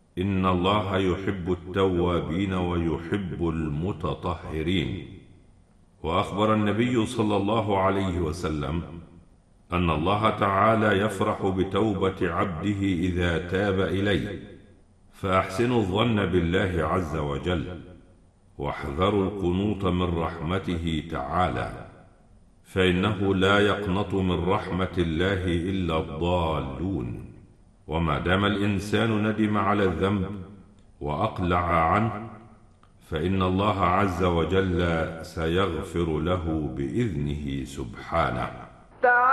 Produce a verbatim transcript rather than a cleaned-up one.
إن الله يحب التوابين ويحب المتطهرين. وأخبر النبي صلى الله عليه وسلم أن الله تعالى يفرح بتوبة عبده إذا تاب إليه، فأحسنوا الظن بالله عز وجل، واحذروا القنوط من رحمته تعالى، فإنه لا يقنط من رحمة الله إلا الضالون. وما دام الإنسان ندم على الذنب وأقلع عنه، فإن الله عز وجل سيغفر له بإذنه سبحانه.